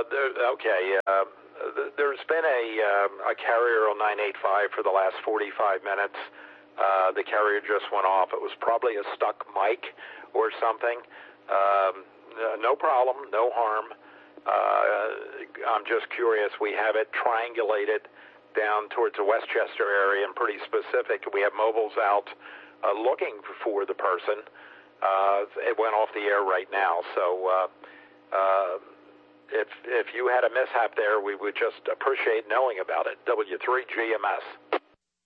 Okay. There's been a carrier on 985 for the last 45 minutes. The carrier just went off. It was probably a stuck mic or something. No problem, no harm. I'm just curious. We have it triangulated down towards the Westchester area and pretty specific. We have mobiles out looking for the person. It went off the air right now. So if you had a mishap there, we would just appreciate knowing about it. W3GMS.